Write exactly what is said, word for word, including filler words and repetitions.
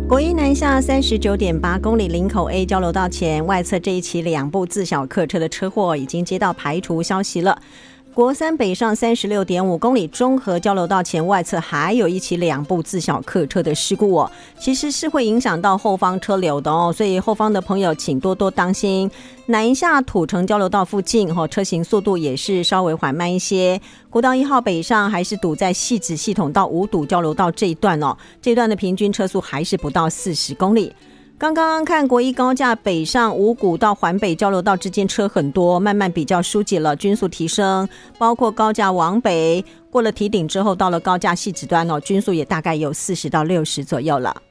国一南下三十九点八公里林口 A 交流道前外侧这一起两部自小客车的车祸已经接到排除消息了。国三北上三十六点五公里中和交流道前外侧还有一起两部自小客车的事故哦，其实是会影响到后方车流的哦，所以后方的朋友请多多当心。南下土城交流道附近哦，车行速度也是稍微缓慢一些。国道一号北上还是堵在汐止系统到五堵交流道这一段哦，这一段的平均车速还是不到四十公里。刚刚看国一高架北上五股到环北交流道之间车很多，慢慢比较疏解了，均速提升，包括高架往北过了堤顶之后，到了高架汐止端哦，均速也大概有四十到六十左右了。